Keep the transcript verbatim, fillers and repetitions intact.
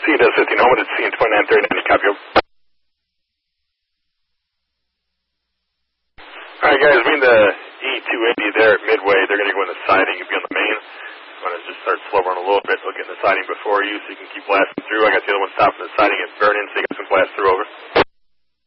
C does fifteen Helmet, it's C in twenty-nine thirty-nine, copy. Alright guys, we in the E two eighty there at Midway. They're going to go in the siding and be on the main. I'm going to just start slow run a little bit. They'll get in the siding before you so you can keep blasting through. I got the other one stopping the siding and burning so you guys can blast through over.